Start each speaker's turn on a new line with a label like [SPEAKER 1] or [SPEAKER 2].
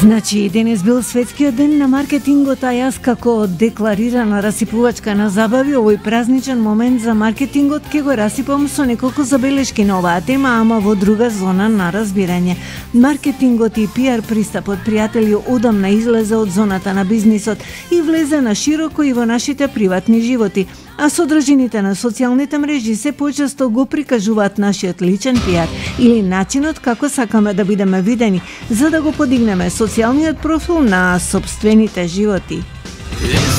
[SPEAKER 1] Значи, денес бил светскиот ден на маркетингот, а јас како декларирана расипувачка на забави, овој празничен момент за маркетингот ќе го расипам со неколку забелешки на оваа тема, ама во друга зона на разбирање. Маркетингот и пиар пристапот, пријатели, одамна излезе од зоната на бизнисот и влезе на широко и во нашите приватни животи, а содржините на социјалните мрежи се почесто го прикажуваат нашиот личен пиар или начинот како сакаме да бидеме видени, за да го подигнеме социјалниот профил на сопствените животи.